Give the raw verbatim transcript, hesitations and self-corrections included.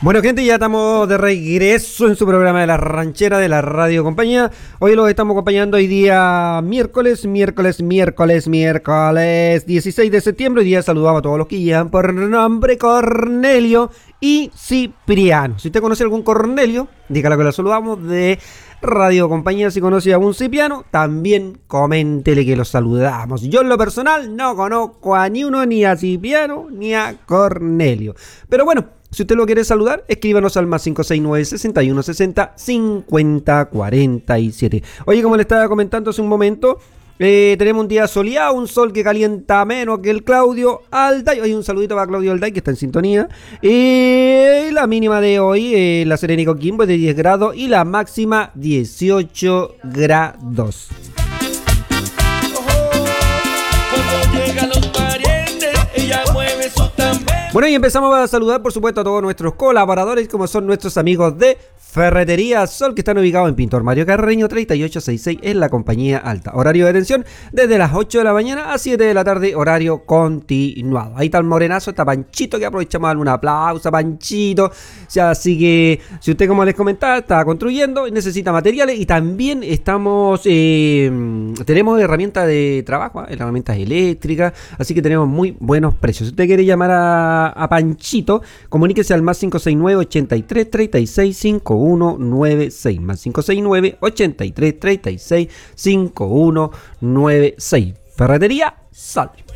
Bueno, gente, ya estamos de regreso en su programa de La Ranchera de la Radio Compañía. Hoy los estamos acompañando hoy día miércoles, miércoles, miércoles, miércoles dieciséis de septiembre. Hoy día saludamos a todos los que llevan por nombre Cornelio y Cipriano. Si usted conoce algún Cornelio, dígale que lo saludamos de Radio Compañía. Si conoce a algún Cipriano, también coméntele que los saludamos. Yo en lo personal no conozco a ni uno, ni a Cipriano, ni a Cornelio. Pero bueno, si usted lo quiere saludar, escríbanos al más cinco seis nueve, sesenta y uno sesenta, cincuenta cuarenta y siete. Oye, como le estaba comentando hace un momento, eh, tenemos un día soleado, un sol que calienta menos que el Claudio Alday. Oye, un saludito para Claudio Alday, que está en sintonía. Y la mínima de hoy, eh, la Serena y Coquimbo, es de diez grados y la máxima dieciocho grados. Bueno, y empezamos a saludar, por supuesto, a todos nuestros colaboradores, como son nuestros amigos de Ferretería Sol, que están ubicados en Pintor Mario Carreño treinta y ocho sesenta y seis en la Compañía Alta. Horario de atención desde las ocho de la mañana a siete de la tarde, horario continuado. Ahí está el morenazo, está Panchito, que aprovechamos a darle un aplauso a Panchito. Así que, si usted, como les comentaba, está construyendo, necesita materiales y también estamos, eh, tenemos herramientas de trabajo, ¿eh? herramientas eléctricas, así que tenemos muy buenos precios. Si usted quiere llamar a, a Panchito, comuníquese al más cinco seis nueve, ochenta y tres, treinta y seis, cincuenta y uno noventa y seis, más cinco seis nueve, ochenta y tres, treinta y seis, cincuenta y uno noventa y seis. Ferretería Sol.